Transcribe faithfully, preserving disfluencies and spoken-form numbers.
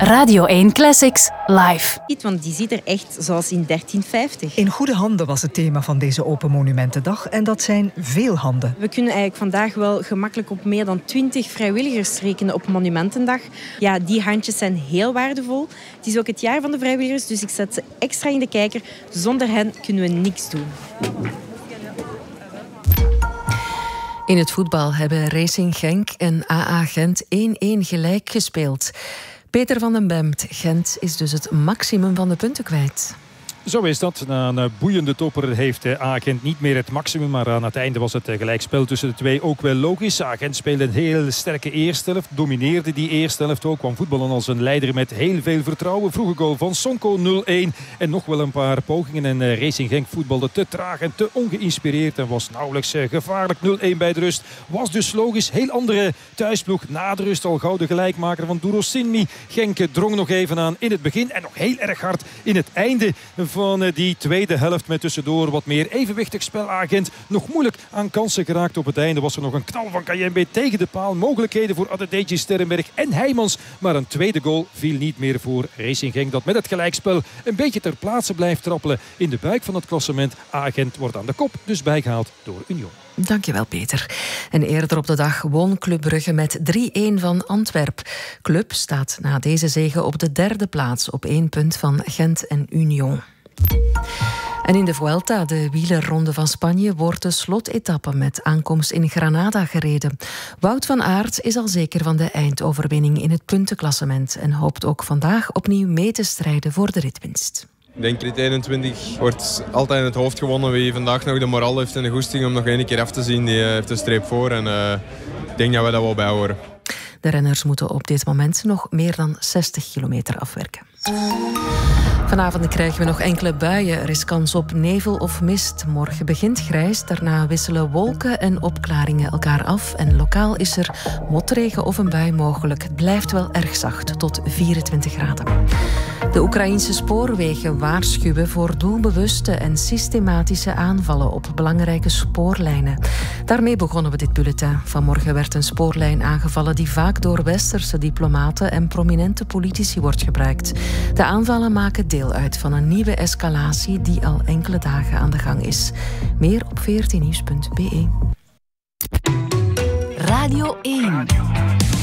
Radio één Classics live. Want die ziet er echt zoals in dertien vijftig. In goede handen was het thema van deze Open Monumentendag. En dat zijn veel handen. We kunnen eigenlijk vandaag wel gemakkelijk op meer dan twintig vrijwilligers rekenen op Monumentendag. Ja, die handjes zijn heel waardevol. Het is ook het jaar van de vrijwilligers, dus ik zet ze extra in de kijker. Zonder hen kunnen we niks doen. In het voetbal hebben Racing Genk en A A Gent één-één gelijk gespeeld. Peter van den Bemt, Gent is dus het maximum van de punten kwijt. Zo is dat. Na een boeiende topper heeft Agent niet meer het maximum. Maar aan het einde was het gelijkspel tussen de twee ook wel logisch. Agent speelde een heel sterke eerste helft. Domineerde die eerste helft ook. Kwam voetballen als een leider met heel veel vertrouwen. Vroege goal van Sonko nul-één. En nog wel een paar pogingen. En Racing Genk voetbalde te traag en te ongeïnspireerd. En was nauwelijks gevaarlijk. nul-één bij de rust. Was dus logisch. Heel andere thuisploeg. Na de rust al gouden gelijkmaker van Duro Sinmi. Genk drong nog even aan in het begin. En nog heel erg hard in het einde van die tweede helft met tussendoor wat meer evenwichtig spel. Agent nog moeilijk aan kansen geraakt. Op het einde was er nog een knal van Kayembe tegen de paal. Mogelijkheden voor Adedeji, Sterrenberg en Heijmans. Maar een tweede goal viel niet meer voor Racing Genk. Dat met het gelijkspel een beetje ter plaatse blijft trappelen in de buik van het klassement. Agent wordt aan de kop, dus bijgehaald door Union. Dankjewel, Peter. En eerder op de dag won Club Brugge met drie-één van Antwerp. Club staat na deze zege op de derde plaats op één punt van Gent en Union. En in de Vuelta, de wielerronde van Spanje, wordt de slotetappe met aankomst in Granada gereden. Wout van Aert is al zeker van de eindoverwinning in het puntenklassement en hoopt ook vandaag opnieuw mee te strijden voor de ritwinst. Ik denk rit eenentwintig wordt altijd in het hoofd gewonnen. Wie vandaag nog de moraal heeft en de goesting om nog één keer af te zien, die heeft een streep voor. En uh, ik denk dat we dat wel bijhoren. De renners moeten op dit moment nog meer dan zestig kilometer afwerken. Vanavond krijgen we nog enkele buien. Er is kans op nevel of mist. Morgen begint grijs, daarna wisselen wolken en opklaringen elkaar af. En lokaal is er motregen of een bui mogelijk. Het blijft wel erg zacht, tot vierentwintig graden. De Oekraïnse spoorwegen waarschuwen voor doelbewuste en systematische aanvallen op belangrijke spoorlijnen. Daarmee begonnen we dit bulletin. Vanmorgen werd een spoorlijn aangevallen die vaak door westerse diplomaten en prominente politici wordt gebruikt. De aanvallen maken deel uit van een nieuwe escalatie die al enkele dagen aan de gang is. Meer op veertien nieuws punt be. Radio één.